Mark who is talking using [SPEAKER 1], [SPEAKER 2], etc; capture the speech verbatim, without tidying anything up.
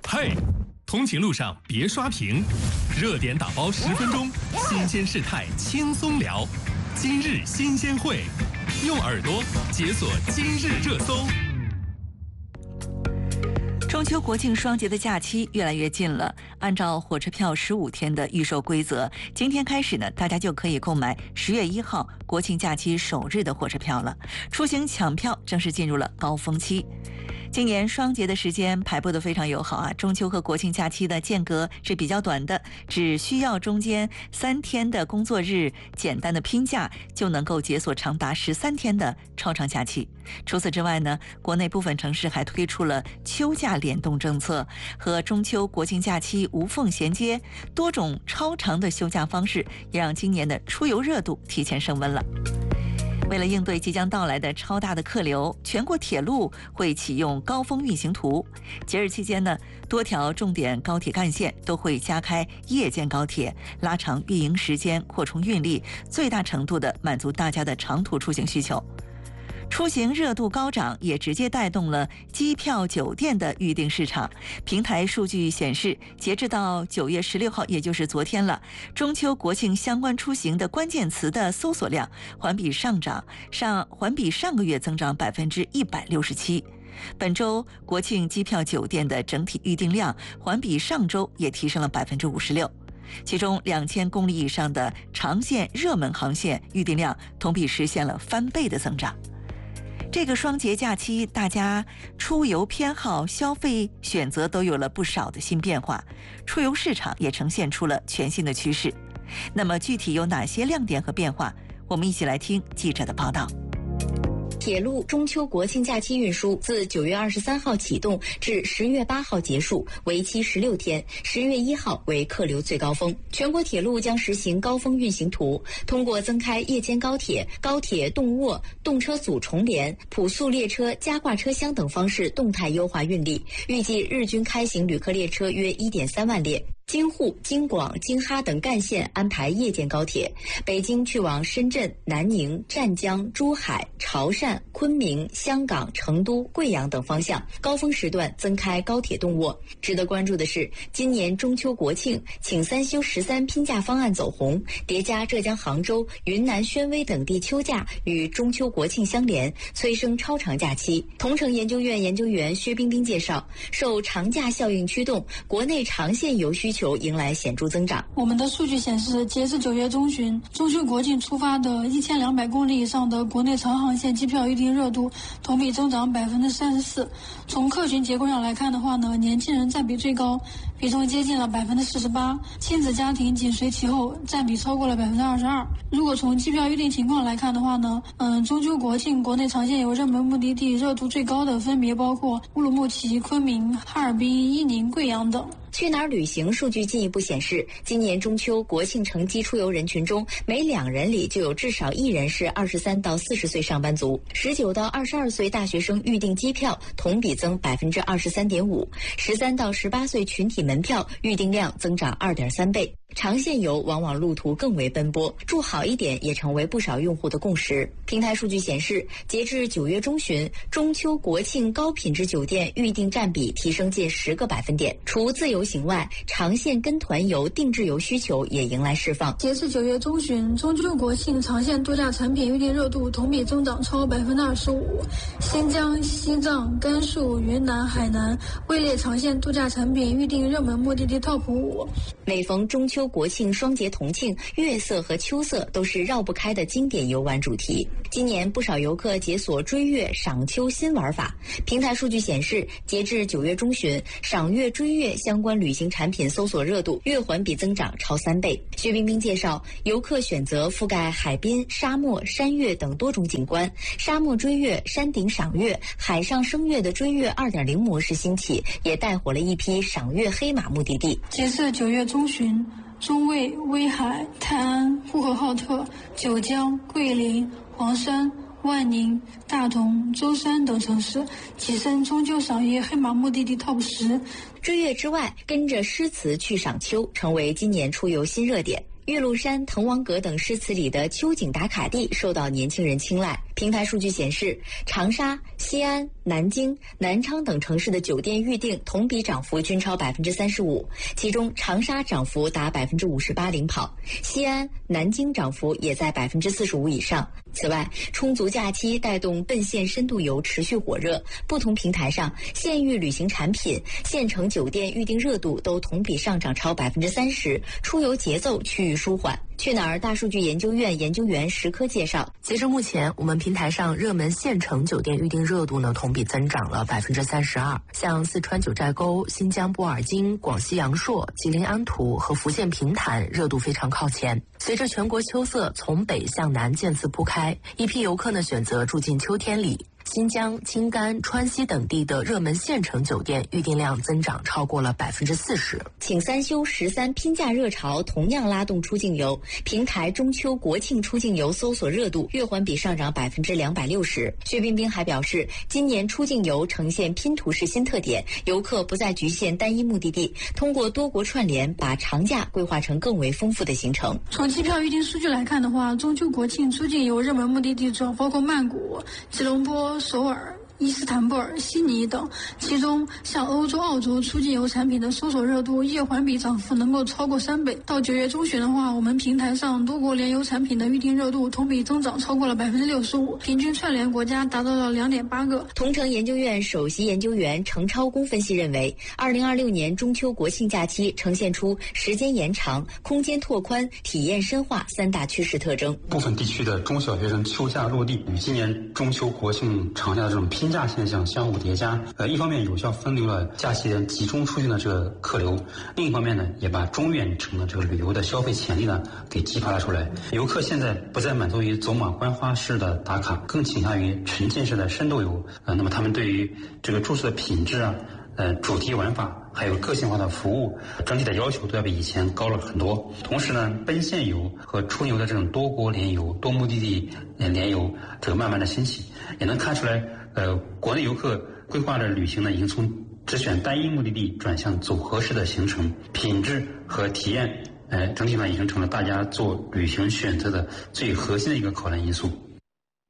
[SPEAKER 1] 嘿，通勤路上别刷屏，热点打包十分钟，新鲜事态轻松聊。今日新鲜会，用耳朵解锁今日热搜。
[SPEAKER 2] 中秋国庆双节的假期越来越近了，按照火车票十五天的预售规则，今天开始呢，大家就可以购买十月一号国庆假期首日的火车票了。出行抢票正式进入了高峰期。今年双节的时间排布得非常友好啊，中秋和国庆假期的间隔是比较短的，只需要中间三天的工作日简单的拼假，就能够解锁长达十三天的超长假期。除此之外呢，国内部分城市还推出了秋假联动政策，和中秋国庆假期无缝衔接，多种超长的休假方式也让今年的出游热度提前升温了。为了应对即将到来的超大的客流，全国铁路会启用高峰运行图。节日期间呢，多条重点高铁干线都会加开夜间高铁，拉长运营时间，扩充运力，最大程度地满足大家的长途出行需求。出行热度高涨，也直接带动了机票、酒店的预订市场。平台数据显示，截至到九月十六号，也就是昨天了，中秋国庆相关出行的关键词的搜索量环比上涨，上环比上个月增长百分之一百六十七。本周国庆机票、酒店的整体预订量环比上周也提升了百分之五十六。其中两千公里以上的长线热门航线预订量同比实现了翻倍的增长。这个双节假期，大家出游偏好、消费选择都有了不少的新变化，出游市场也呈现出了全新的趋势。那么具体有哪些亮点和变化？我们一起来听记者的报道。
[SPEAKER 3] 铁路中秋国庆假期运输自九月二十三号启动至十月八号结束，为期十六天。十月一号为客流最高峰。全国铁路将实行高峰运行图，通过增开夜间高铁、高铁动卧、动车组重联、普速列车加挂车厢等方式动态优化运力，预计日均开行旅客列车约 一点三万列。京沪、京广、京哈等干线安排夜间高铁，北京去往深圳、南宁、湛江、珠海、潮汕、昆明、香港、成都、贵阳等方向高峰时段增开高铁动卧。值得关注的是，今年中秋国庆请三休十三拼假方案走红，叠加浙江杭州、云南宣威等地秋假与中秋国庆相连，催生超长假期。同城研究院研究员薛冰冰介绍，受长假效应驱动，国内长线游需求迎来显著增长。
[SPEAKER 4] 我们的数据显示，截至九月中旬，中秋国庆出发的一千两百公里以上的国内长航线机票预订热度同比增长百分之三十四。从客群结构上来看的话呢，年轻人占比最高，比重接近了百分之四十八，亲子家庭紧随其后，占比超过了百分之二十二。如果从机票预订情况来看的话呢，嗯，中秋国庆国内长线游热门目的地热度最高的分别包括乌鲁木齐、昆明、哈尔滨、伊宁、贵阳等。
[SPEAKER 3] 去哪儿旅行数据进一步显示，今年中秋国庆乘机出游人群中，每两人里就有至少一人是二十三到四十岁上班族。十九到二十二岁大学生预订机票同比增百分之二十三点五，十三到十八岁群体门票预订量增长二点三倍。长线游往往路途更为奔波，住好一点也成为不少用户的共识。平台数据显示，截至九月中旬，中秋国庆高品质酒店预订占比提升近十个百分点。除自由行外，长线跟团游、定制游需求也迎来释放。
[SPEAKER 4] 截至九月中旬，中秋国庆长线度假产品预订热度同比增长超百分之二十五。新疆、西藏、甘肃、云南、海南位列长线度假产品预订热门目的地 top 五。
[SPEAKER 3] 每逢中秋国庆双节同庆，月色和秋色都是绕不开的经典游玩主题。今年不少游客解锁追月、赏秋新玩法。平台数据显示，截至九月中旬，赏月、追月相关旅行产品搜索热度月环比增长超三倍。薛冰冰介绍，游客选择覆盖海边、沙漠、山岳等多种景观，沙漠追月、山顶赏月、海上升月的追月 二点零 模式兴起，也带火了一批赏月黑马目的地。
[SPEAKER 4] 截至九月中旬，中卫、威海、泰安、呼和浩特、九江、桂林、黄山、万宁、大同、舟山等城市跻身中秋赏月黑马目的地 top 十。
[SPEAKER 3] 追月之外，跟着诗词去赏秋成为今年出游新热点。岳麓山、滕王阁等诗词里的秋景打卡地受到年轻人青睐。 平台数据显示，长沙、西安、南京、南昌等城市的酒店预订同比涨幅均超百分之三十五，其中长沙涨幅达百分之五十八领跑，西安、南京涨幅也在百分之四十五以上。此外，充足假期带动奔现深度游持续火热，不同平台上县域旅行产品、县城酒店预订热度都同比上涨超百分之三十，出游节奏趋于舒缓。去哪儿大数据研究院研究员石科介绍，
[SPEAKER 5] 截至目前，我们平台上热门县城酒店预订热度呢同比增长了百分之三十二，像四川九寨沟、新疆布尔津、广西阳朔、吉林安图和福建平潭热度非常靠前。随着全国秋色从北向南渐次铺开，一批游客呢选择住进秋天里。新疆、青甘、川西等地的热门县城酒店预订量增长超过了百分之四十。
[SPEAKER 3] 请三休十三拼假热潮同样拉动出境游，平台中秋国庆出境游搜索热度月环比上涨百分之两百六十。薛冰冰还表示，今年出境游呈现拼图式新特点，游客不再局限单一目的地，通过多国串联，把长假规划成更为丰富的行程。
[SPEAKER 4] 从机票预订数据来看的话，中秋国庆出境游热门目的地主要包括曼谷、吉隆坡、首尔、伊斯坦布尔、悉尼等，其中像欧洲、澳洲出境游产品的搜索热度月环比涨幅能够超过三倍。到九月中旬的话，我们平台上多国联游产品的预订热度同比增长超过了百分之六十五，平均串联国家达到了两点八个。
[SPEAKER 3] 同城研究院首席研究员程超公分析认为，二零二六年中秋国庆假期呈现出时间延长、空间拓宽、体验深化三大趋势特征。
[SPEAKER 6] 部分地区的中小学生秋假落地，与今年中秋国庆长假的这种拼假现象相互叠加，呃，一方面有效分流了假期的集中出行的这个客流，另一方面呢，也把中远程的这个旅游的消费潜力呢给激发了出来。游客现在不再满足于走马观花式的打卡，更倾向于沉浸式的深度游。呃，那么他们对于这个住宿的品质啊，呃，主题玩法，还有个性化的服务，整体的要求都要比以前高了很多。同时呢，奔现游和出游的这种多国联游、多目的地联游，这个慢慢的兴起，也能看出来，呃，国内游客规划的旅行呢，已经从只选单一目的地转向组合式的行程，品质和体验，呃，整体上已经成了大家做旅行选择的最核心的一个考量因素。